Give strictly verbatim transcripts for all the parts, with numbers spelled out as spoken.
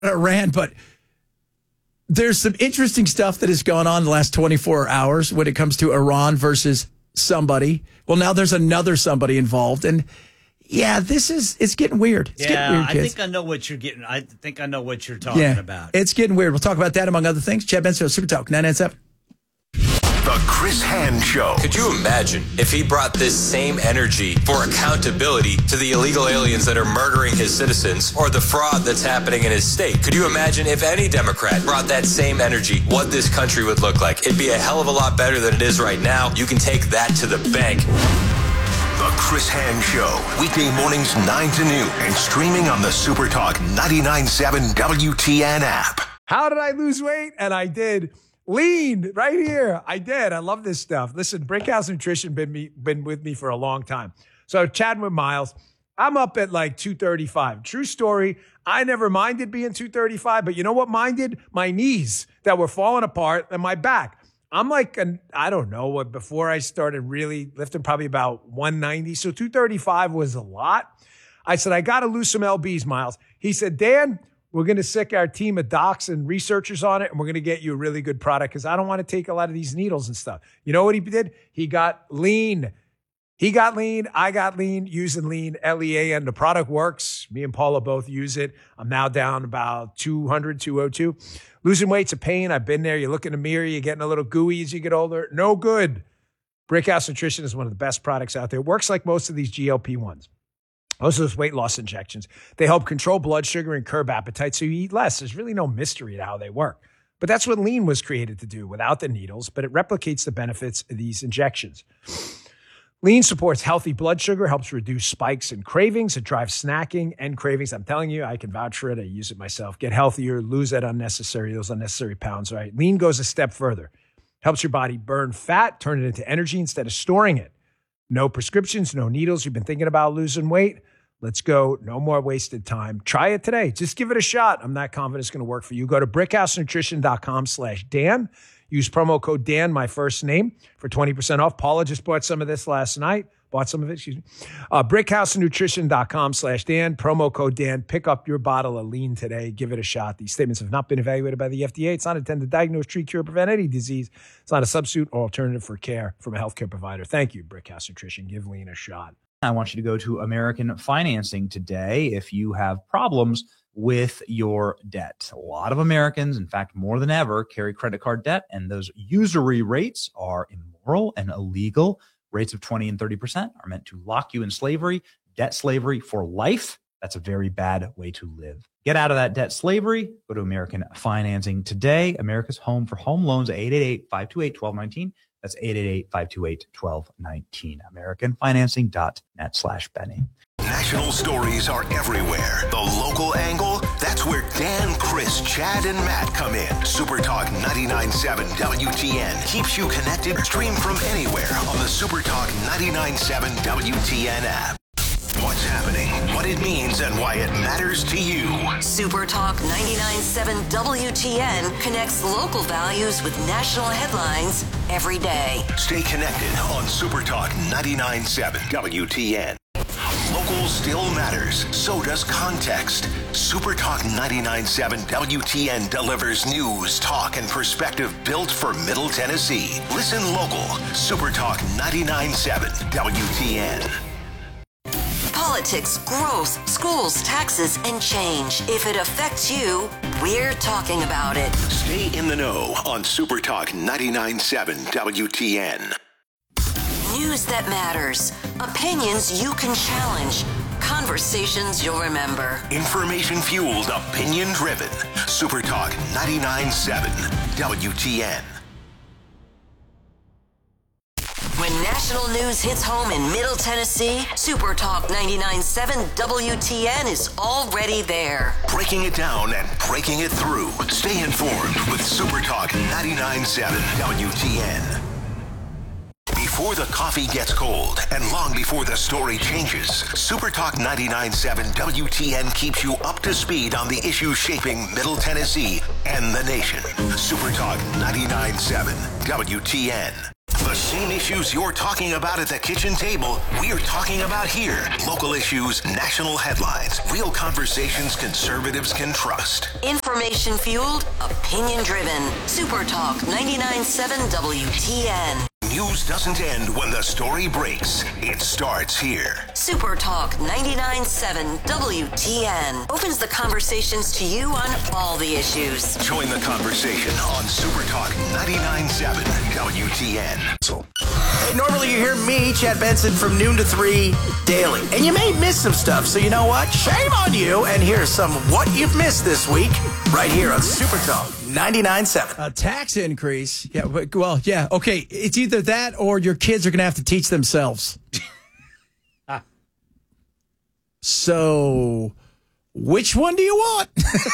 Iran, but there's some interesting stuff that has gone on in the last twenty-four hours when it comes to Iran versus somebody. Well, now there's another somebody involved, and yeah, this is it's getting weird. It's yeah, getting weird, kids. I think I know what you're getting. I think I know what you're talking yeah, about. It's getting weird. We'll talk about that among other things. Chad Benson, Super Talk nine ninety-seven. The Chris Hand Show. Could you imagine if he brought this same energy for accountability to the illegal aliens that are murdering his citizens or the fraud that's happening in his state? Could you imagine if any Democrat brought that same energy, what this country would look like? It'd be a hell of a lot better than it is right now. You can take that to the bank. The Chris Hand Show. Weekday mornings nine to noon and streaming on the SuperTalk ninety-nine point seven W T N app. How did I lose weight? And I did. Lean right here. I did. I love this stuff. Listen, Brickhouse Nutrition been me been with me for a long time. So chatting with Miles, I'm up at like two thirty-five. True story. I never minded being two thirty-five, but you know what minded? My knees that were falling apart and my back. I'm like, an, I don't know what, before I started really lifting, probably about one ninety. So two thirty-five was a lot. I said, I got to lose some L Bs, Miles. He said, Dan, we're going to sick our team of docs and researchers on it, and we're going to get you a really good product because I don't want to take a lot of these needles and stuff. You know what he did? He got lean. He got lean. I got lean using lean, L E A N. The product works. Me and Paula both use it. I'm now down about two hundred, two oh two. Losing weight's a pain. I've been there. You look in the mirror, you're getting a little gooey as you get older. No good. Brickhouse Nutrition is one of the best products out there. It works like most of these G L P ones. Most of those weight loss injections. They help control blood sugar and curb appetite so you eat less. There's really no mystery to how they work. But that's what lean was created to do without the needles, but it replicates the benefits of these injections. Lean supports healthy blood sugar, helps reduce spikes and cravings. It drives snacking and cravings. I'm telling you, I can vouch for it. I use it myself. Get healthier, lose that unnecessary, those unnecessary pounds, right? Lean goes a step further. Helps your body burn fat, turn it into energy instead of storing it. No prescriptions, no needles. You've been thinking about losing weight? Let's go. No more wasted time. Try it today. Just give it a shot. I'm not confident it's going to work for you. Go to brickhousenutrition.com slash Dan. Use promo code Dan, my first name, for twenty percent off. Paula just bought some of this last night. Bought some of it, excuse me. Uh, brickhousenutrition.com slash Dan. Promo code Dan. Pick up your bottle of lean today. Give it a shot. These statements have not been evaluated by the F D A. It's not intended to diagnose, treat, cure, prevent any disease. It's not a substitute or alternative for care from a healthcare provider. Thank you, Brickhouse Nutrition. Give lean a shot. I want you to go to American Financing today if you have problems with your debt. A lot of Americans, in fact, more than ever, carry credit card debt, and those usury rates are immoral and illegal. Rates of twenty and thirty percent are meant to lock you in slavery, debt slavery for life. That's a very bad way to live. Get out of that debt slavery. Go to American Financing today. America's home for home loans at eight eight eight, five two eight, one two one nine. That's eight eight eight, five two eight, one two one nine. AmericanFinancing.net slash Benny. National stories are everywhere. The local angle, that's where Dan, Chris, Chad, and Matt come in. SuperTalk ninety-nine point seven W T N keeps you connected. Stream from anywhere on the SuperTalk ninety-nine point seven W T N app. What's happening, what it means, and why it matters to you. SuperTalk ninety-nine point seven W T N connects local values with national headlines every day. Stay connected on SuperTalk ninety-nine point seven W T N. Local still matters. So does context. SuperTalk ninety-nine point seven W T N delivers news, talk, and perspective built for Middle Tennessee. Listen local. SuperTalk ninety-nine point seven W T N. Politics, growth, schools, taxes, and change. If it affects you, we're talking about it. Stay in the know on SuperTalk ninety-nine point seven W T N. News that matters. Opinions you can challenge. Conversations you'll remember. Information fueled, opinion driven. SuperTalk ninety-nine point seven W T N. When national news hits home in Middle Tennessee, SuperTalk ninety-nine point seven W T N is already there. Breaking it down and breaking it through. Stay informed with SuperTalk ninety-nine point seven W T N. Before the coffee gets cold and long before the story changes, SuperTalk ninety-nine point seven W T N keeps you up to speed on the issues shaping Middle Tennessee and the nation. SuperTalk ninety-nine point seven W T N. The same issues you're talking about at the kitchen table, we're talking about here. Local issues, national headlines, real conversations conservatives can trust. Information fueled, opinion driven. Super Talk ninety-nine point seven W T N. News doesn't end when the story breaks. It starts here. Super Talk ninety-nine point seven W T N opens the conversations to you on all the issues. Join the conversation on Super Talk ninety-nine point seven W T N. Hey, normally you hear me, Chad Benson, from noon to three daily. And you may miss some stuff, so you know what? Shame on you. And here's some of what you've missed this week right here on Super Talk ninety-nine point seven. A tax increase. Yeah, well, yeah. Okay, it's either that or your kids are going to have to teach themselves. So, which one do you want?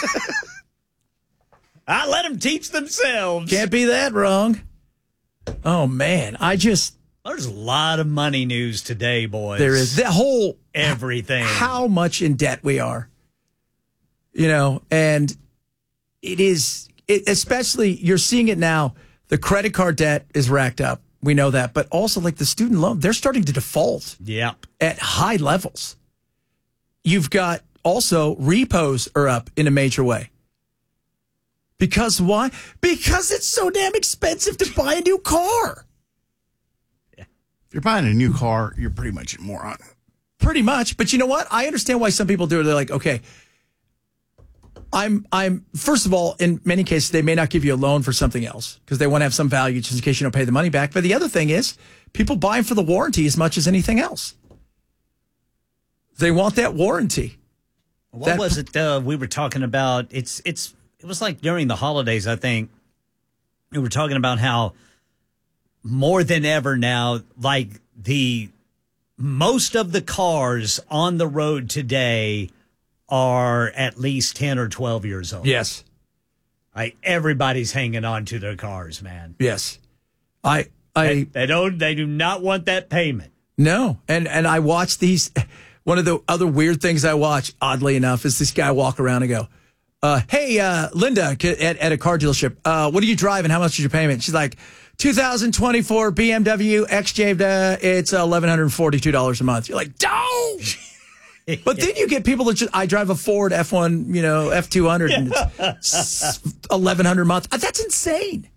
I let them teach themselves. Can't be that wrong. Oh, man. I just... There's a lot of money news today, boys. There is. The whole... Everything. How much in debt we are. You know, and it is... It, especially, you're seeing it now. The credit card debt is racked up. We know that. But also, like, the student loan, they're starting to default. Yep. At high levels. You've got also repos are up in a major way. Because why? Because it's so damn expensive to buy a new car. If you're buying a new car, you're pretty much a moron. Pretty much. But you know what? I understand why some people do it. They're like, okay, I'm, I'm, first of all, in many cases, they may not give you a loan for something else because they want to have some value just in case you don't pay the money back. But the other thing is people buy for the warranty as much as anything else. They want that warranty. What that, was it uh, we were talking about? It's, it's, it was like during the holidays, I think we were talking about how more than ever now, like the most of the cars on the road today are at least ten or twelve years old. Yes. Like everybody's hanging on to their cars, man. Yes. I, I, they, they don't, they do not want that payment. No. And, and I watch these, one of the other weird things I watch, oddly enough, is this guy walk around and go, uh, hey, uh, Linda at, at a car dealership, uh, what are you driving? How much is your payment? She's like, two thousand twenty-four B M W X J, uh, it's eleven forty-two dollars a month. You're like, don't. But then you get people that just, I drive a Ford F one, you know, F two hundred, and it's eleven hundred a month. That's insane.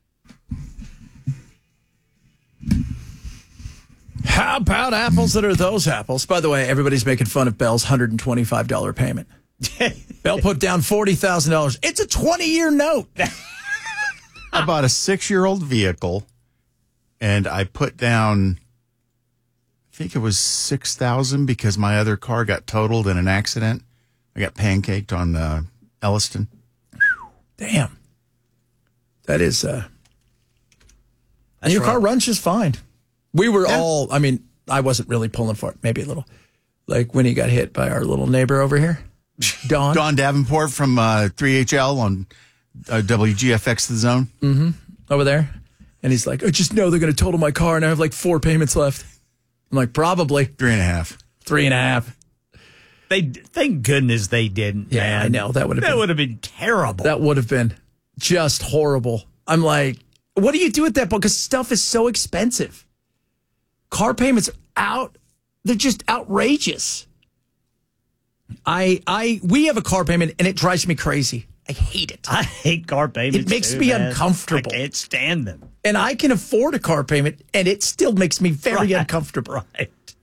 How about apples that are those apples? By the way, everybody's making fun of Bell's one hundred twenty-five dollars payment. Bell put down forty thousand dollars. It's a twenty-year note. I bought a six-year-old vehicle, and I put down, I think it was six thousand dollars because my other car got totaled in an accident. I got pancaked on uh, Elliston. Damn. That is, uh, and your car runs just fine. We were yeah. all, I mean, I wasn't really pulling for it, maybe a little. Like when he got hit by our little neighbor over here, Don. Don Davenport from uh, three H L on uh, W G F X The Zone. Mm-hmm. Over there. And he's like, I just know they're going to total my car and I have like four payments left. I'm like, probably. Three and a half. Three and a half. They, thank goodness they didn't. Yeah, man. I know. That would have that been. would have been terrible. That would have been just horrible. I'm like, what do you do with that? Because stuff is so expensive. Car payments are out. They're just outrageous. I, I, we have a car payment and it drives me crazy. I hate it. I hate car payments. It makes too, me man. uncomfortable. I can't stand them. And I can afford a car payment and it still makes me very right. uncomfortable. Right.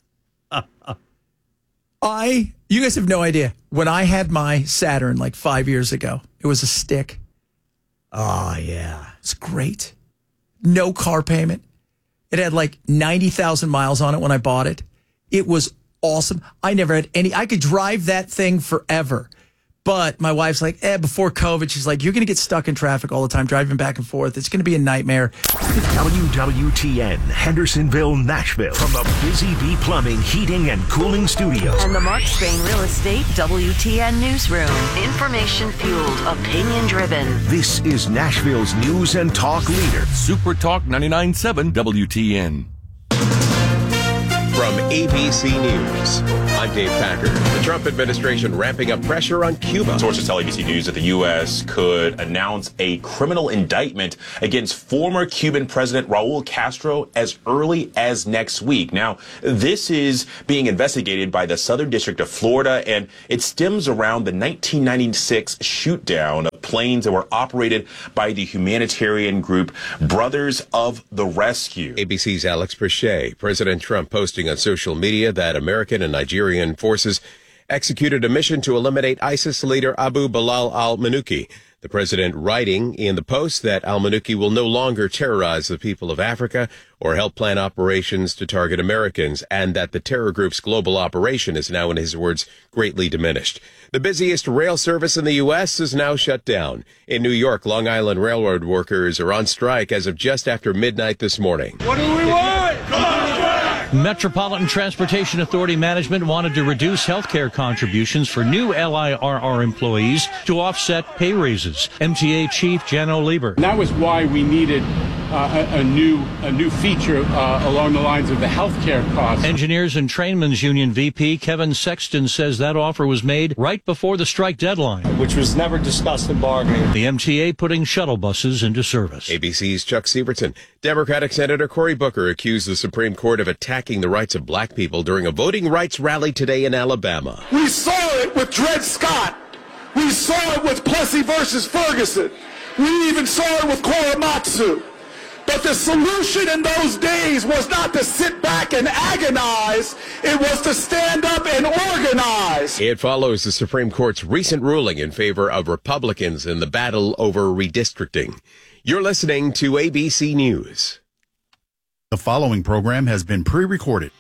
I, you guys have no idea. When I had my Saturn like five years ago, it was a stick. Oh, yeah. It's great. No car payment. It had like ninety thousand miles on it when I bought it. It was awesome. I never had any, I could drive that thing forever. But my wife's like, eh, before COVID, she's like, you're going to get stuck in traffic all the time, driving back and forth. It's going to be a nightmare. W W T N, Hendersonville, Nashville. From the Busy Bee Plumbing, Heating, and Cooling Studios. And the Mark Spain Real Estate W T N Newsroom. Information fueled, opinion driven. This is Nashville's news and talk leader. Super Talk ninety-nine point seven W T N. From A B C News, I'm Dave Packer. The Trump administration ramping up pressure on Cuba. Sources tell A B C News that the U S could announce a criminal indictment against former Cuban President Raul Castro as early as next week. Now, this is being investigated by the Southern District of Florida, and it stems around the nineteen ninety-six shoot-down of planes that were operated by the humanitarian group Brothers of the Rescue. A B C's Alex Perche. President Trump posting on social media that American and Nigerian forces executed a mission to eliminate ISIS leader Abu Bilal al-Manuki. The president writing in the post that al-Manuki will no longer terrorize the people of Africa or help plan operations to target Americans, and that the terror group's global operation is now, in his words, greatly diminished. The busiest rail service in the U S is now shut down. In New York, Long Island Railroad workers are on strike as of just after midnight this morning. What do we want? Metropolitan Transportation Authority management wanted to reduce health care contributions for new L I R R employees to offset pay raises. M T A Chief Jano Lieber. That was why we needed uh, a, a new a new feature uh, along the lines of the health care costs. Engineers and Trainmen's Union V P Kevin Sexton says that offer was made right before the strike deadline, which was never discussed in bargaining. The M T A putting shuttle buses into service. A B C's Chuck Sievertson. Democratic Senator Cory Booker accused the Supreme Court of attacking the rights of black people during a voting rights rally today in Alabama. We saw it with Dred Scott. We saw it with Plessy versus Ferguson. We even saw it with Korematsu. But the solution in those days was not to sit back and agonize. It was to stand up and organize. It follows the Supreme Court's recent ruling in favor of Republicans in the battle over redistricting. You're listening to A B C News. The following program has been pre-recorded.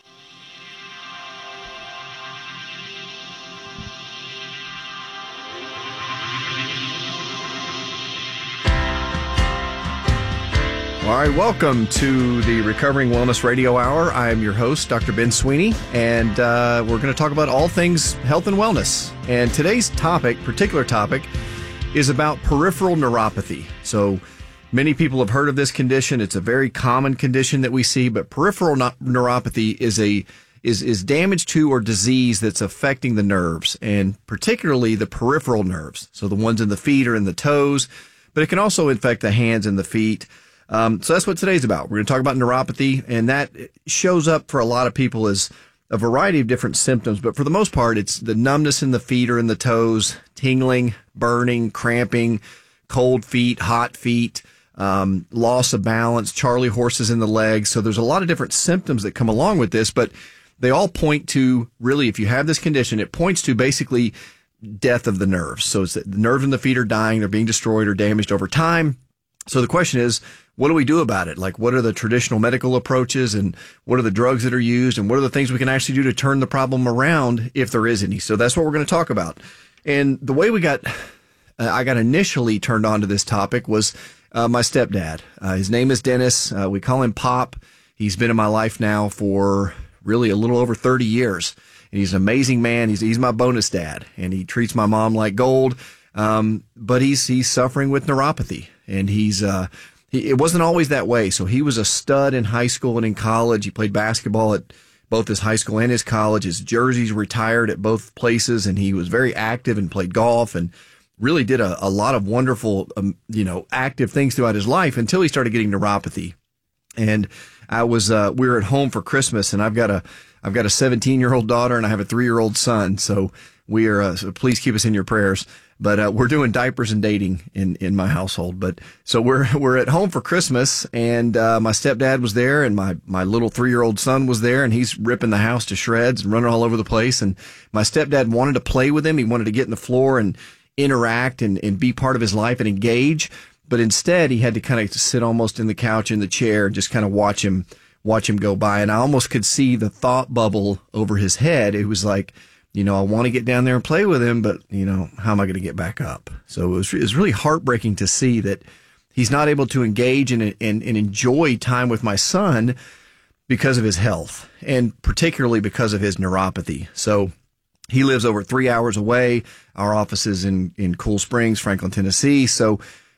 All right, welcome to the Recovering Wellness Radio Hour. I'm your host, Doctor Ben Sweeney, and uh, we're going to talk about all things health and wellness. And today's topic, particular topic, is about peripheral neuropathy. So many people have heard of this condition. It's a very common condition that we see, but peripheral no- neuropathy is a is is damage to or disease that's affecting the nerves, and particularly the peripheral nerves. So the ones in the feet or in the toes, but it can also infect the hands and the feet. Um, so that's what today's about. We're going to talk about neuropathy, and that shows up for a lot of people as a variety of different symptoms, but for the most part, it's the numbness in the feet or in the toes, tingling, burning, cramping, cold feet, hot feet, um, loss of balance, Charlie horses in the legs. So there's a lot of different symptoms that come along with this, but they all point to, really, if you have this condition, it points to basically death of the nerves. So it's that the nerves in the feet are dying, they're being destroyed or damaged over time. So the question is, what do we do about it? Like, what are the traditional medical approaches, and what are the drugs that are used, and what are the things we can actually do to turn the problem around if there is any? So that's what we're going to talk about. And the way we got, uh, I got initially turned on to this topic was uh, my stepdad. Uh, his name is Dennis. Uh, we call him Pop. He's been in my life now for really a little over thirty years. And he's an amazing man. He's, he's my bonus dad, and he treats my mom like gold. Um, but he's, he's suffering with neuropathy, and he's, uh, he, it wasn't always that way. So he was a stud in high school and in college. He played basketball at both his high school and his college. His jerseys retired at both places, and he was very active and played golf and really did a, a lot of wonderful, um, you know, active things throughout his life until he started getting neuropathy. And I was, uh, we were at home for Christmas, and I've got a, I've got a seventeen year old daughter and I have a three year old son. So we are, uh, so please keep us in your prayers. But uh, we're doing diapers and dating in, in my household. But so we're we're at home for Christmas, and uh, my stepdad was there, and my, my little three year old son was there, and he's ripping the house to shreds and running all over the place. And my stepdad wanted to play with him. He wanted to get in the floor and interact and, and be part of his life and engage. But instead, he had to kind of sit almost in the couch in the chair and just kind of watch him watch him go by. And I almost could see the thought bubble over his head. It was like, you know, I want to get down there and play with him, but, you know, how am I going to get back up? So it was, it was really heartbreaking to see that he's not able to engage and, and, and enjoy time with my son because of his health, and particularly because of his neuropathy. So he lives over three hours away. Our office is in, in Cool Springs, Franklin, Tennessee. So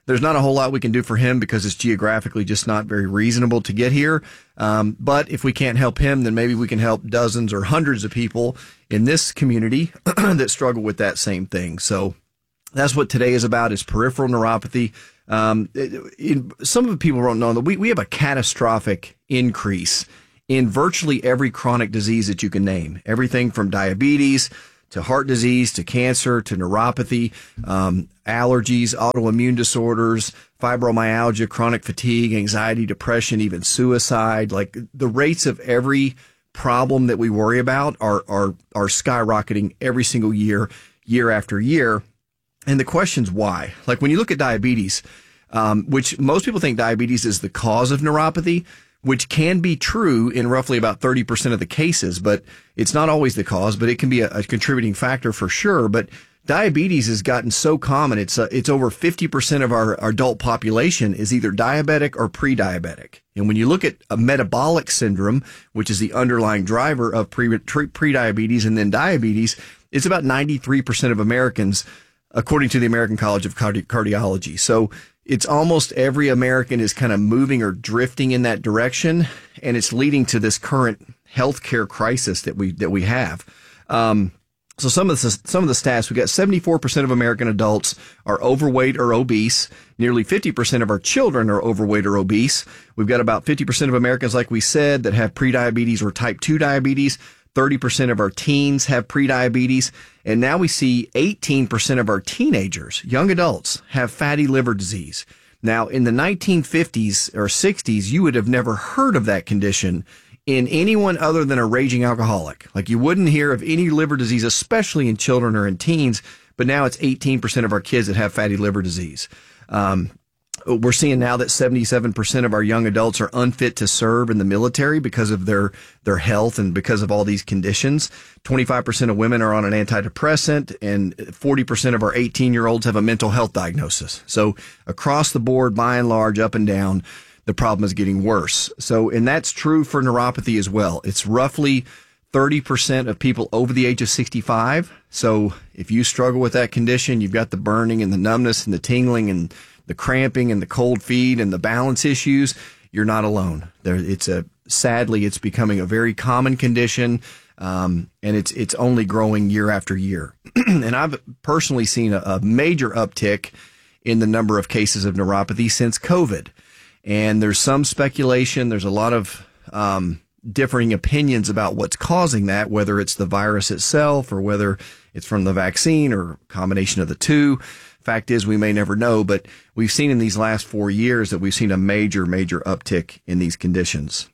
there's not a whole lot we can do for him because it's geographically just not very reasonable to get here. Um, but if we can't help him, then maybe we can help dozens or hundreds of people in this community that struggle with that same thing. So that's what today is about, is peripheral neuropathy. Um, it, it, some of the people don't know that we, we have a catastrophic increase in virtually every chronic disease that you can name. Everything from diabetes to heart disease, to cancer, to neuropathy, um, allergies, autoimmune disorders, fibromyalgia, chronic fatigue, anxiety, depression, even suicide. Like, the rates of every problem that we worry about are, are, are skyrocketing every single year, year after year. And the question's why? Like, when you look at diabetes, um, which most people think diabetes is the cause of neuropathy, which can be true in roughly about thirty percent of the cases, but it's not always the cause, but it can be a, a contributing factor for sure. But diabetes has gotten so common. It's uh, it's over fifty percent of our, our adult population is either diabetic or pre-diabetic. And when you look at a metabolic syndrome, which is the underlying driver of pre, pre, pre-diabetes and then diabetes, it's about ninety-three percent of Americans, according to the American College of Cardi- Cardiology. So it's almost every American is kind of moving or drifting in that direction, and it's leading to this current healthcare crisis that we that we have. Um, so some of the some of the stats, we got seventy-four percent of American adults are overweight or obese. Nearly fifty percent of our children are overweight or obese. We've got about fifty percent of Americans, like we said, that have prediabetes or type two diabetes. thirty percent of our teens have prediabetes. And now we see eighteen percent of our teenagers, young adults, have fatty liver disease. Now, in the nineteen fifties or sixties, you would have never heard of that condition in anyone other than a raging alcoholic. Like, you wouldn't hear of any liver disease, especially in children or in teens. But now it's eighteen percent of our kids that have fatty liver disease. Um, We're seeing now that seventy-seven percent of our young adults are unfit to serve in the military because of their, their health and because of all these conditions. twenty-five percent of women are on an antidepressant, and forty percent of our eighteen-year-olds have a mental health diagnosis. So across the board, by and large, up and down, the problem is getting worse. So, and that's true for neuropathy as well. It's roughly thirty percent of people over the age of sixty-five. So if you struggle with that condition, you've got the burning and the numbness and the tingling and the cramping and the cold feet and the balance issues, you're not alone. There, it's a sadly, it's becoming a very common condition, um, and it's it's only growing year after year. And I've personally seen a, a major uptick in the number of cases of neuropathy since COVID. And there's some speculation. There's a lot of um, differing opinions about what's causing that, whether it's the virus itself or whether it's from the vaccine or a combination of the two. Fact is, we may never know, but we've seen in these last four years that we've seen a major, major uptick in these conditions.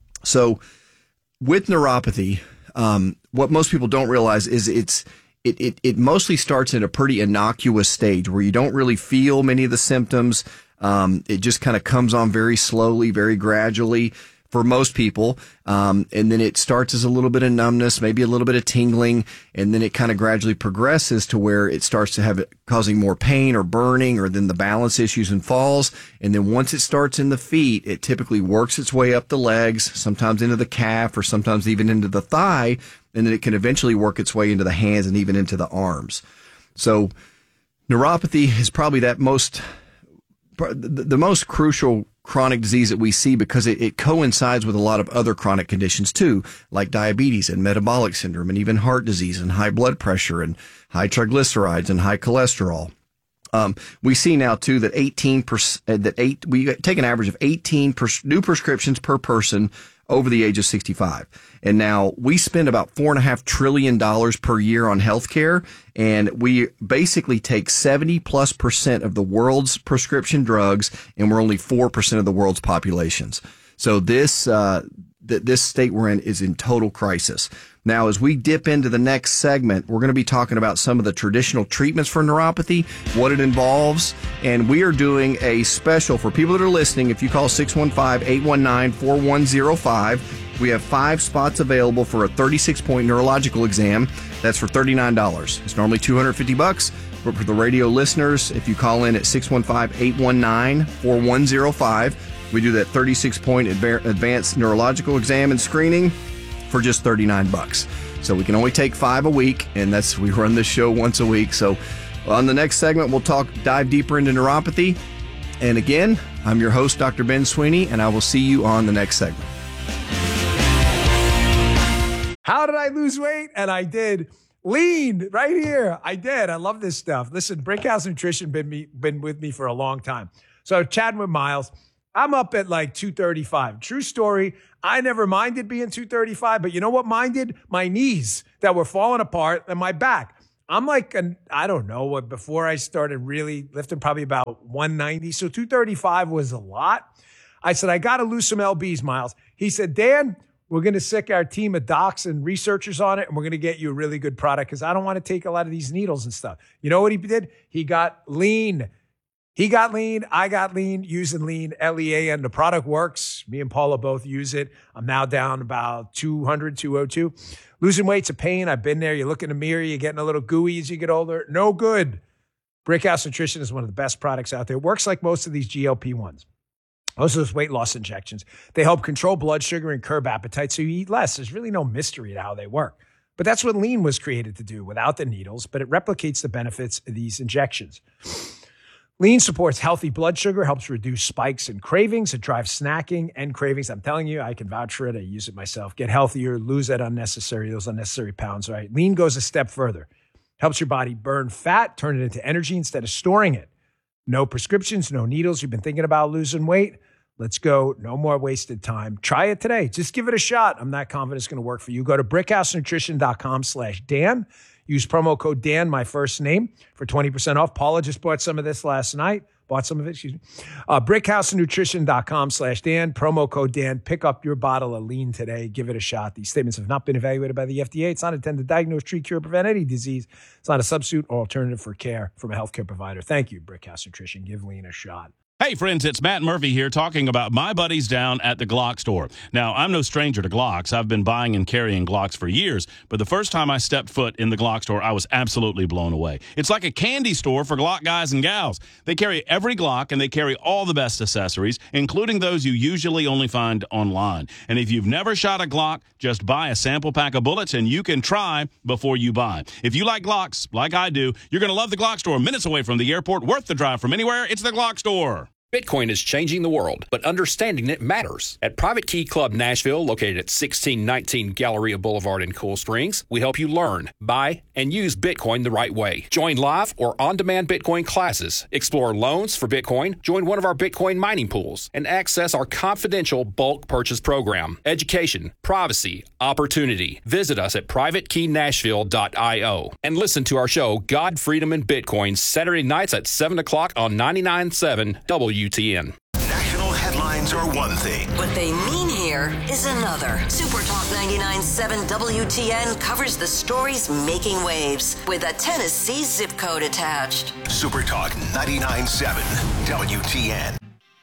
So with neuropathy, um, what most people don't realize is it's it, it, it mostly starts in a pretty innocuous stage where you don't really feel many of the symptoms. Um, it just kind of comes on very slowly, very gradually for most people. Um, and then it starts as a little bit of numbness, maybe a little bit of tingling, and then it kind of gradually progresses to where it starts to have it causing more pain or burning, or then the balance issues and falls. And then once it starts in the feet, it typically works its way up the legs, sometimes into the calf, or sometimes even into the thigh. And then it can eventually work its way into the hands and even into the arms. So neuropathy is probably that most, the, the most crucial chronic disease that we see, because it, it coincides with a lot of other chronic conditions too, like diabetes and metabolic syndrome and even heart disease and high blood pressure and high triglycerides and high cholesterol. Um, we see now too that eighteen percent, that eight, we take an average of eighteen pers- new prescriptions per person over the age of sixty-five. And now we spend about four and a half trillion dollars per year on healthcare, and we basically take seventy plus percent of the world's prescription drugs, and we're only four percent of the world's populations. So this, uh, th- this state we're in is in total crisis. Now, as we dip into the next segment, we're going to be talking about some of the traditional treatments for neuropathy, what it involves, and we are doing a special for people that are listening. If you call six one five, eight one nine, four one zero five, we have five spots available for a thirty-six point neurological exam. That's for thirty-nine dollars. It's normally two hundred fifty bucks. But for the radio listeners, if you call in at six one five, eight one nine, four one zero five, we do that thirty-six point advanced neurological exam and screening for just thirty-nine bucks. So we can only take five a week, and that's, we run this show once a week. So on the next segment, we'll talk, dive deeper into neuropathy. And again, I'm your host, Doctor Ben Sweeney, and I will see you on the next segment. How did I lose weight? And I did. Lean right here. I did. I love this stuff. Listen, Brickhouse Nutrition been me been with me for a long time. So chatting with Miles, I'm up at like two thirty-five. True story. I never minded being two thirty-five, but you know what minded? My knees that were falling apart and my back. I'm like, an, I don't know what, before I started really lifting, probably about one ninety. So two thirty-five was a lot. I said, I got to lose some L Bs, Miles. He said, Dan, we're going to sick our team of docs and researchers on it, and we're going to get you a really good product because I don't want to take a lot of these needles and stuff. You know what he did? He got lean. He got lean. I got lean using lean, L E A N. The product works. Me and Paula both use it. I'm now down about two hundred, two oh two. Losing weight's a pain. I've been there. You look in the mirror, you're getting a little gooey as you get older. No good. Brickhouse Nutrition is one of the best products out there. It works like most of these G L P ones. Most of those weight loss injections. They help control blood sugar and curb appetite so you eat less. There's really no mystery to how they work. But that's what lean was created to do without the needles, but it replicates the benefits of these injections. Lean supports healthy blood sugar, helps reduce spikes and cravings. It drives snacking and cravings. I'm telling you, I can vouch for it. I use it myself. Get healthier, lose that unnecessary, those unnecessary pounds, right? Lean goes a step further. Helps your body burn fat, turn it into energy instead of storing it. No prescriptions, no needles. You've been thinking about losing weight? Let's go. No more wasted time. Try it today. Just give it a shot. I'm not confident it's going to work for you. Go to brickhousenutrition.com slash Dan. Use promo code Dan, my first name, for twenty percent off. Paula just bought some of this last night. Bought some of it, excuse me. Uh, brickhousenutrition.com slash Dan. Promo code Dan. Pick up your bottle of lean today. Give it a shot. These statements have not been evaluated by the F D A. It's not intended to diagnose, treat, cure, prevent any disease. It's not a substitute or alternative for care from a healthcare provider. Thank you, Brickhouse Nutrition. Give lean a shot. Hey, friends, it's Matt Murphy here talking about my buddies down at the Glock store. Now, I'm no stranger to Glocks. I've been buying and carrying Glocks for years, but the first time I stepped foot in the Glock store, I was absolutely blown away. It's like a candy store for Glock guys and gals. They carry every Glock, and they carry all the best accessories, including those you usually only find online. And if you've never shot a Glock, just buy a sample pack of bullets, and you can try before you buy. If you like Glocks, like I do, you're going to love the Glock store. Minutes away from the airport, worth the drive from anywhere. It's the Glock store. Bitcoin is changing the world, but understanding it matters. At Private Key Club Nashville, located at sixteen nineteen Galleria Boulevard in Cool Springs, we help you learn, buy, and use Bitcoin the right way. Join live or on-demand Bitcoin classes, explore loans for Bitcoin, join one of our Bitcoin mining pools, and access our confidential bulk purchase program. Education, privacy, opportunity. Visit us at private key nashville dot io and listen to our show, God, Freedom, and Bitcoin, Saturday nights at seven o'clock on ninety-nine point seven W T N. National headlines are one thing. What they mean here is another. Super Talk ninety-nine point seven W T N covers the stories making waves with a Tennessee zip code attached. Super Talk ninety-nine point seven W T N.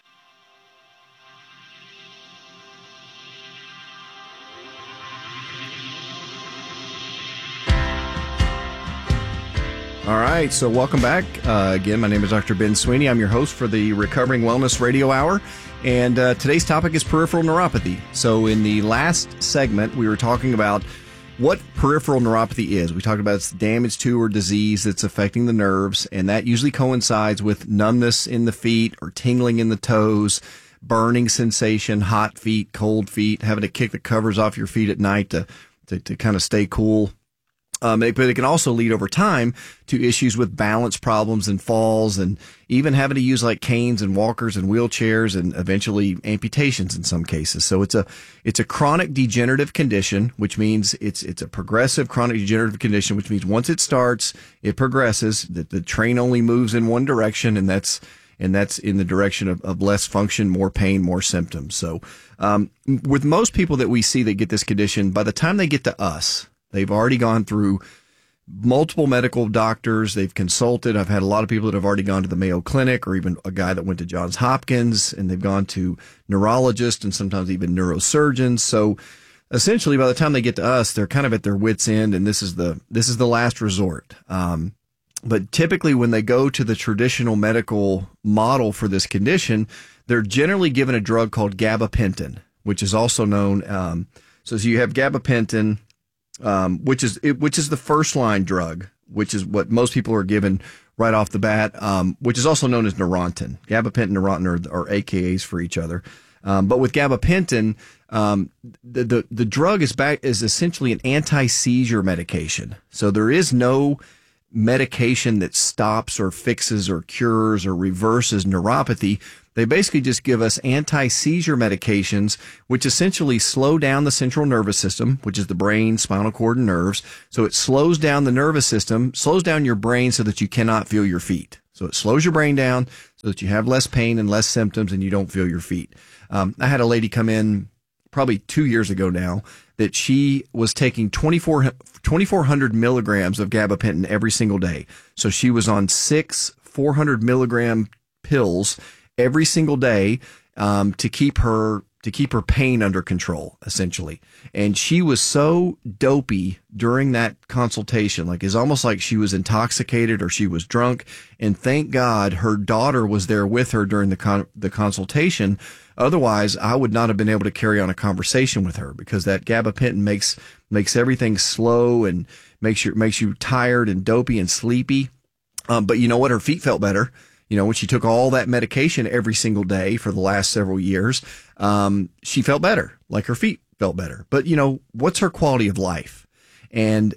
All right, so welcome back. Uh, again, my name is Doctor Ben Sweeney. I'm your host for the Recovering Wellness Radio Hour, and uh, today's topic is peripheral neuropathy. So in the last segment, we were talking about what peripheral neuropathy is. We talked about it's damage to or disease that's affecting the nerves, and that usually coincides with numbness in the feet or tingling in the toes, burning sensation, hot feet, cold feet, having to kick the covers off your feet at night to, to, to kind of stay cool. Um, it, but it can also lead over time to issues with balance problems and falls, and even having to use like canes and walkers and wheelchairs, and eventually amputations in some cases. So it's a it's a chronic degenerative condition, which means it's it's a progressive chronic degenerative condition, which means once it starts, it progresses. The, the train only moves in one direction, and that's and that's in the direction of, of less function, more pain, more symptoms. So um, with most people that we see that get this condition, by the time they get to us, they've already gone through multiple medical doctors. They've consulted. I've had a lot of people that have already gone to the Mayo Clinic, or even a guy that went to Johns Hopkins, and they've gone to neurologists and sometimes even neurosurgeons. So essentially, by the time they get to us, they're kind of at their wits' end, and this is the this is the last resort. Um, but typically, when they go to the traditional medical model for this condition, they're generally given a drug called gabapentin, which is also known. Um, so, so you have gabapentin. Um, which is which is the first line drug, which is what most people are given right off the bat, um, which is also known as Neurontin. Gabapentin and Neurontin are, are A K As for each other. Um, but with gabapentin, um, the, the, the drug is back, is essentially an anti-seizure medication. So there is no medication that stops or fixes or cures or reverses neuropathy. They basically just give us anti-seizure medications, which essentially slow down the central nervous system, which is the brain, spinal cord, and nerves. So it slows down the nervous system, slows down your brain so that you cannot feel your feet. So it slows your brain down so that you have less pain and less symptoms and you don't feel your feet. Um, I had a lady come in probably two years ago now that she was taking twenty-four hundred milligrams of gabapentin every single day. So she was on six four hundred milligram pills every single day um, to keep her to keep her pain under control, essentially. And she was so dopey during that consultation, like it's almost like she was intoxicated or she was drunk. And thank God her daughter was there with her during the con- the consultation. Otherwise, I would not have been able to carry on a conversation with her because that gabapentin makes makes everything slow and makes you makes you tired and dopey and sleepy. Um, but you know what? Her feet felt better. You know, when she took all that medication every single day for the last several years, um, she felt better, like her feet felt better. But, you know, what's her quality of life? And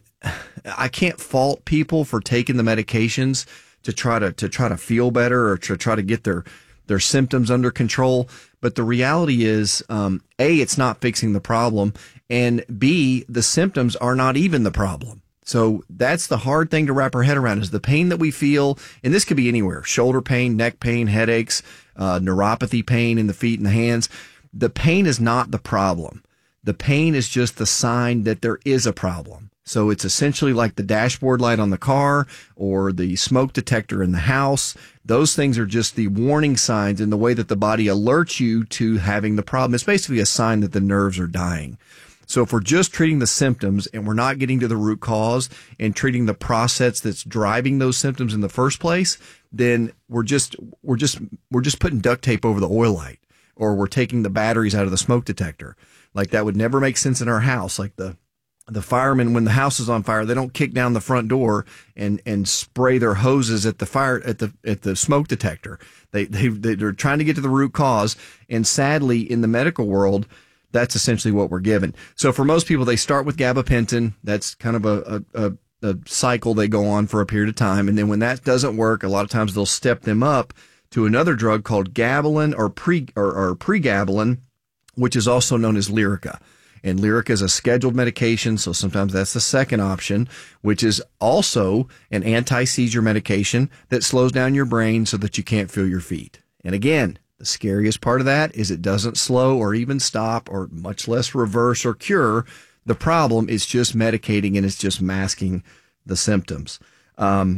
I can't fault people for taking the medications to try to, to try to feel better or to try to get their, their symptoms under control. But the reality is, um, A, it's not fixing the problem. And B, the symptoms are not even the problem. So that's the hard thing to wrap our head around is the pain that we feel. And this could be anywhere, shoulder pain, neck pain, headaches, uh, neuropathy pain in the feet and the hands. The pain is not the problem. The pain is just the sign that there is a problem. So it's essentially like the dashboard light on the car or the smoke detector in the house. Those things are just the warning signs in the way that the body alerts you to having the problem. It's basically a sign that the nerves are dying. So if we're just treating the symptoms and we're not getting to the root cause and treating the process that's driving those symptoms in the first place, then we're just we're just we're just putting duct tape over the oil light, or we're taking the batteries out of the smoke detector. Like that would never make sense in our house. Like the the firemen, when the house is on fire, they don't kick down the front door and and spray their hoses at the fire at the at the smoke detector. They they they're trying to get to the root cause, and sadly, in the medical world, that's essentially what we're given. So for most people, they start with gabapentin. That's kind of a, a, a, a cycle they go on for a period of time. And then when that doesn't work, a lot of times they'll step them up to another drug called gabalin or pre or, or pregabalin, which is also known as Lyrica. And Lyrica is a scheduled medication, so sometimes that's the second option, which is also an anti-seizure medication that slows down your brain so that you can't feel your feet. And again, the scariest part of that is it doesn't slow or even stop or much less reverse or cure the problem. It's just medicating and it's just masking the symptoms. Um,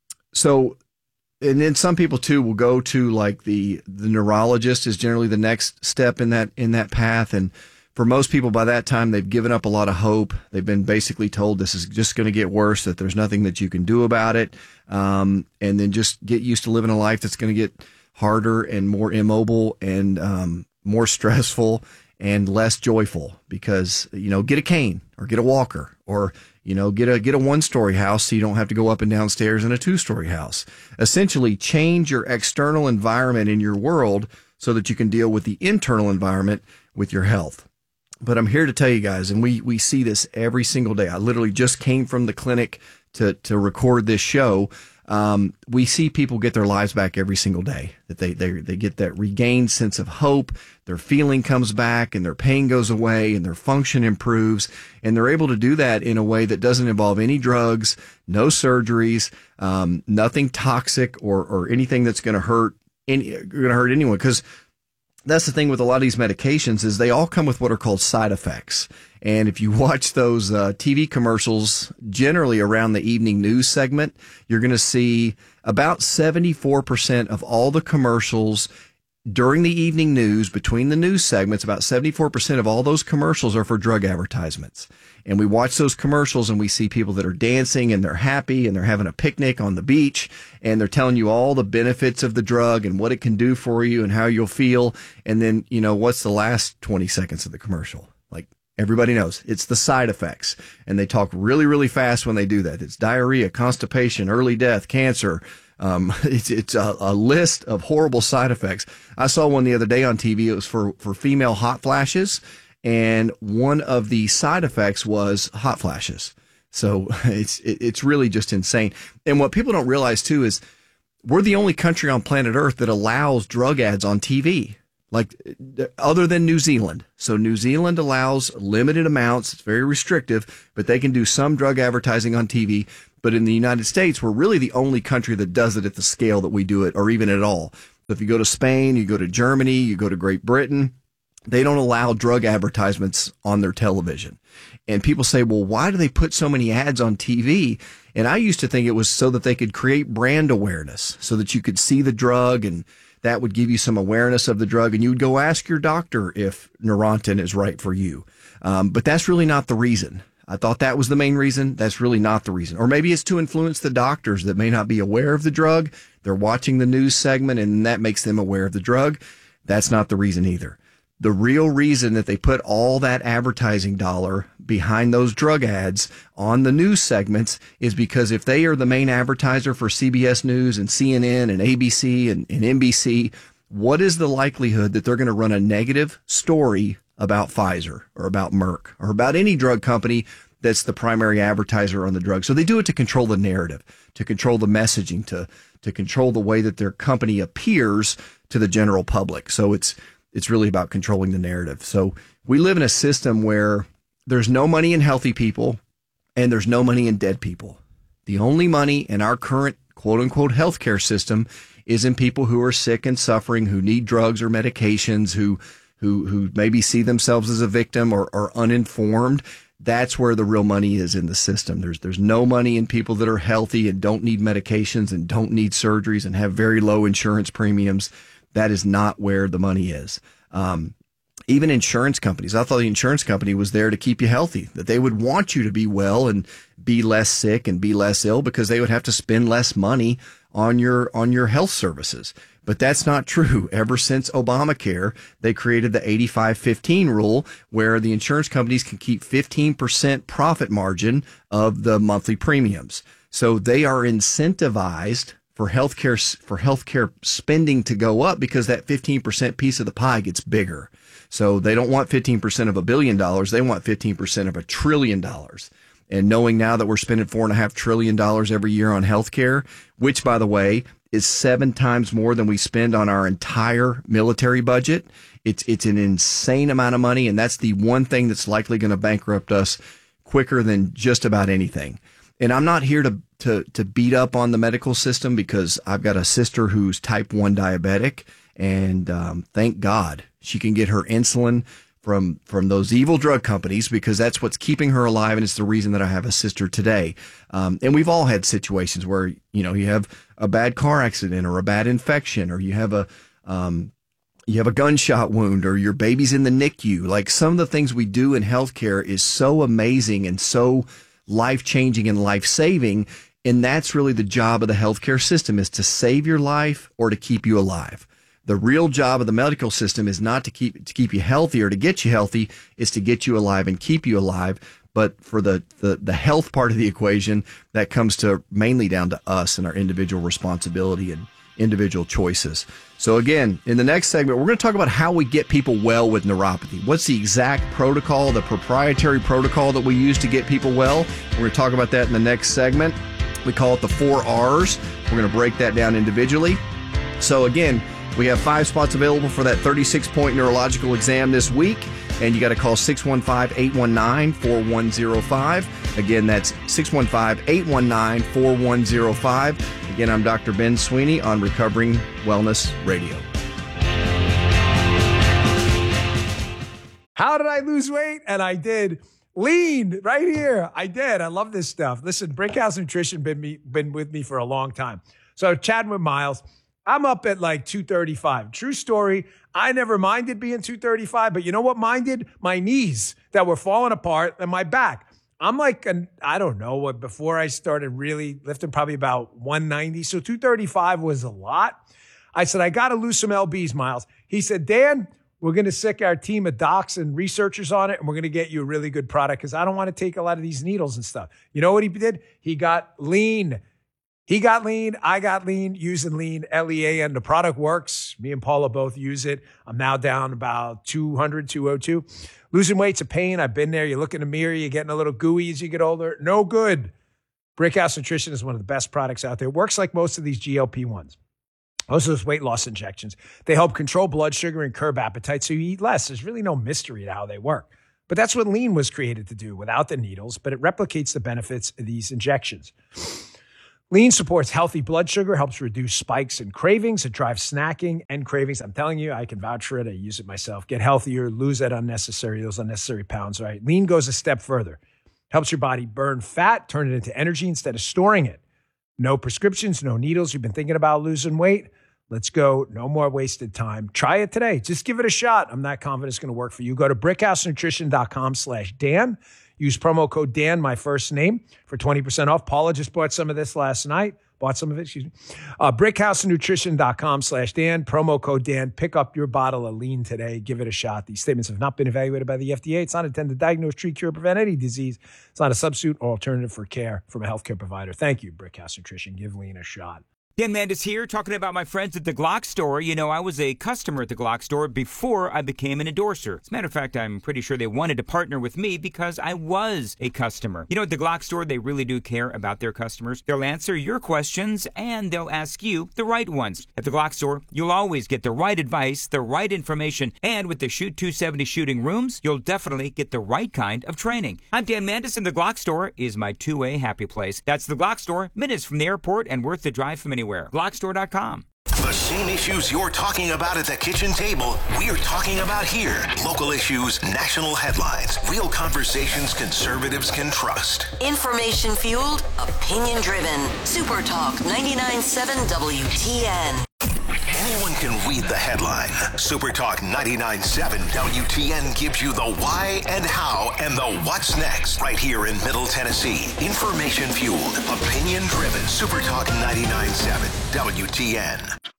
so, and then some people too will go to like the, the neurologist is generally the next step in that, in that path. And for most people by that time, they've given up a lot of hope. They've been basically told this is just going to get worse, that there's nothing that you can do about it. Um, and then just get used to living a life that's going to get harder and more immobile and um, more stressful and less joyful because, you know, get a cane or get a walker or, you know, get a get a one-story house so you don't have to go up and down stairs in a two-story house. Essentially, change your external environment in your world so that you can deal with the internal environment with your health. But I'm here to tell you guys, and we we see this every single day. I literally just came from the clinic to to record this show. Um, we see people get their lives back every single day, that they, they, they get that regained sense of hope. Their feeling comes back and their pain goes away and their function improves. And they're able to do that in a way that doesn't involve any drugs, no surgeries, um, nothing toxic or, or anything that's going to hurt any, going to hurt anyone. Cause that's the thing with a lot of these medications is they all come with what are called side effects. And if you watch those uh, T V commercials, generally around the evening news segment, you're going to see about seventy-four percent of all the commercials during the evening news, between the news segments, about seventy-four percent of all those commercials are for drug advertisements. And we watch those commercials and we see people that are dancing and they're happy and they're having a picnic on the beach and they're telling you all the benefits of the drug and what it can do for you and how you'll feel. And then, you know, what's the last twenty seconds of the commercial? Like, everybody knows it's the side effects, and they talk really, really fast when they do that. It's diarrhea, constipation, early death, cancer, Um, it's it's a, a list of horrible side effects. I saw one the other day on T V. It was for, for female hot flashes, and one of the side effects was hot flashes. So it's it, it's really just insane. And what people don't realize too is we're the only country on planet Earth that allows drug ads on T V. Like, other than New Zealand. So New Zealand allows limited amounts. It's very restrictive, but they can do some drug advertising on T V. But in the United States, we're really the only country that does it at the scale that we do it, or even at all. So if you go to Spain, you go to Germany, you go to Great Britain, they don't allow drug advertisements on their television. And people say, well, why do they put so many ads on T V? And I used to think it was so that they could create brand awareness, so that you could see the drug, and that would give you some awareness of the drug, and you would go ask your doctor if Neurontin is right for you. Um, but that's really not the reason. I thought that was the main reason. That's really not the reason. Or maybe it's to influence the doctors that may not be aware of the drug. They're watching the news segment, and that makes them aware of the drug. That's not the reason either. The real reason that they put all that advertising dollar behind those drug ads on the news segments is because if they are the main advertiser for C B S News and C N N and A B C and, and N B C, what is the likelihood that they're going to run a negative story about Pfizer or about Merck or about any drug company that's the primary advertiser on the drug? So they do it to control the narrative, to control the messaging, to to control the way that their company appears to the general public. So it's It's really about controlling the narrative. So we live in a system where there's no money in healthy people and there's no money in dead people. The only money in our current quote unquote healthcare system is in people who are sick and suffering, who need drugs or medications, who who who maybe see themselves as a victim or are uninformed. That's where the real money is in the system. There's there's no money in people that are healthy and don't need medications and don't need surgeries and have very low insurance premiums. That is not where the money is. Um, even insurance companies, I thought the insurance company was there to keep you healthy, that they would want you to be well and be less sick and be less ill because they would have to spend less money on your on your health services. But that's not true. Ever since Obamacare, they created the eighty-five fifteen rule where the insurance companies can keep fifteen percent profit margin of the monthly premiums. So they are incentivized for healthcare, for healthcare spending to go up because that fifteen percent piece of the pie gets bigger. So they don't want fifteen percent of a billion dollars. They want fifteen percent of a trillion dollars. And knowing now that we're spending four and a half trillion dollars every year on healthcare, which by the way, is seven times more than we spend on our entire military budget. It's, it's an insane amount of money. And that's the one thing that's likely going to bankrupt us quicker than just about anything. And I'm not here to, to, to beat up on the medical system because I've got a sister who's type one diabetic, and um, thank God she can get her insulin from, from those evil drug companies because that's what's keeping her alive. And it's the reason that I have a sister today. Um, and we've all had situations where, you know, you have a bad car accident or a bad infection, or you have a, um, you have a gunshot wound, or your baby's in the N I C U. Like, some of the things we do in healthcare is so amazing and so life-changing and life-saving, and that's really the job of the healthcare system, is to save your life or to keep you alive. The real job of the medical system is not to keep to keep you healthy or to get you healthy, is to get you alive and keep you alive. But for the, the, the health part of the equation, that comes to mainly down to us and our individual responsibility and individual choices. So again, in the next segment, we're going to talk about how we get people well with neuropathy. What's the exact protocol, the proprietary protocol that we use to get people well? We're going to talk about that in the next segment. We call it the four R's. We're going to break that down individually. So again, we have five spots available for that thirty-six point neurological exam this week. And you got to call six one five, eight one nine, four one zero five. Again, that's six one five, eight one nine, four one zero five. Again, I'm Doctor Ben Sweeney on Recovering Wellness Radio. How did I lose weight? And I did. Lean right here. I did. I love this stuff. Listen, Brinkhouse Nutrition been me been with me for a long time. So chatting with Miles, I'm up at like two thirty-five. True story. I never minded being two thirty-five, but you know what minded? My knees that were falling apart and my back. I'm like, an, I don't know what, before I started really lifting, probably about one ninety. So two thirty-five was a lot. I said, I got to lose some L Bs, Miles. He said, Dan, we're going to sick our team of docs and researchers on it, and we're going to get you a really good product because I don't want to take a lot of these needles and stuff. You know what he did? He got lean. He got lean. I got lean using lean, L E A N. The product works. Me and Paula both use it. I'm now down about two hundred, two oh two. Losing weight's a pain. I've been there. You look in the mirror, you're getting a little gooey as you get older. No good. Brickhouse Nutrition is one of the best products out there. It works like most of these G L P ones. Most of those weight loss injections. They help control blood sugar and curb appetite so you eat less. There's really no mystery to how they work. But that's what lean was created to do without the needles, but it replicates the benefits of these injections. Lean supports healthy blood sugar, helps reduce spikes and cravings. It drives snacking and cravings. I'm telling you, I can vouch for it. I use it myself. Get healthier, lose that unnecessary, those unnecessary pounds, right? Lean goes a step further. Helps your body burn fat, turn it into energy instead of storing it. No prescriptions, no needles. You've been thinking about losing weight? Let's go. No more wasted time. Try it today. Just give it a shot. I'm not confident it's going to work for you. Go to brickhousenutrition.com slash Dan. Use promo code Dan, my first name, for twenty percent off. Paula just bought some of this last night. Bought some of it, excuse me. Uh, brickhousenutrition.com slash Dan. Promo code Dan. Pick up your bottle of lean today. Give it a shot. These statements have not been evaluated by the F D A. It's not intended to diagnose, treat, cure, prevent any disease. It's not a substitute or alternative for care from a healthcare provider. Thank you, Brickhouse Nutrition. Give lean a shot. Dan Mandis here, talking about my friends at the Glock store. You know, I was a customer at the Glock store before I became an endorser. As a matter of fact, I'm pretty sure they wanted to partner with me because I was a customer. You know, at the Glock store, they really do care about their customers. They'll answer your questions, and they'll ask you the right ones. At the Glock store, you'll always get the right advice, the right information, and with the Shoot two seventy shooting rooms, you'll definitely get the right kind of training. I'm Dan Mandis, and the Glock store is my two-way happy place. That's the Glock store, minutes from the airport and worth the drive from anywhere. Glock store dot com. The same issues you're talking about at the kitchen table, we're talking about here. Local issues, national headlines, real conversations conservatives can trust. Information fueled, opinion driven. Super Talk ninety-nine point seven W T N. Anyone can read the headline. Super Talk ninety-nine point seven W T N gives you the why and how and the what's next right here in Middle Tennessee. Information fueled, opinion driven. Super Talk ninety-nine point seven W T N.